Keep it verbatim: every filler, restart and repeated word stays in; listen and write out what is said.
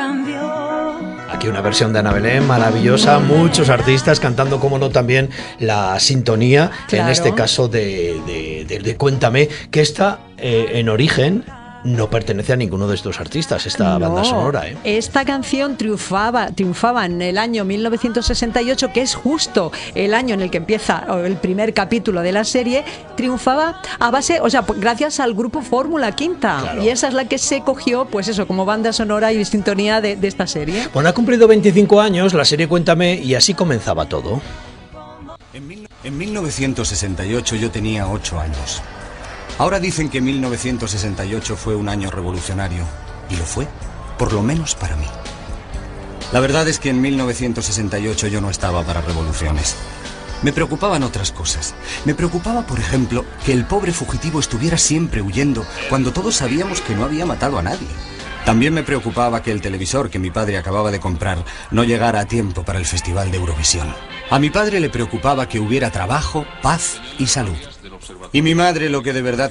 Aquí una versión de Ana Belén maravillosa, muchos artistas cantando, como no, también la sintonía, claro. En este caso de, de, de, de Cuéntame, que está eh, en origen no pertenece a ninguno de estos artistas, esta no, banda sonora. ¿eh? Esta canción triunfaba, triunfaba en el año mil novecientos sesenta y ocho, que es justo el año en el que empieza el primer capítulo de la serie. Triunfaba a base, o sea, gracias al grupo Fórmula Quinta. Claro. Y esa es la que se cogió, pues eso, como banda sonora y sintonía de, de esta serie. Bueno, ha cumplido veinticinco años la serie Cuéntame y así comenzaba todo. En, mil, en mil novecientos sesenta y ocho yo tenía ocho años. Ahora dicen que mil novecientos sesenta y ocho fue un año revolucionario, y lo fue, por lo menos para mí. La verdad es que en mil novecientos sesenta y ocho yo no estaba para revoluciones. Me preocupaban otras cosas. Me preocupaba, por ejemplo, que el pobre fugitivo estuviera siempre huyendo cuando todos sabíamos que no había matado a nadie. También me preocupaba que el televisor que mi padre acababa de comprar no llegara a tiempo para el Festival de Eurovisión. A mi padre le preocupaba que hubiera trabajo, paz y salud. Y mi madre lo que de verdad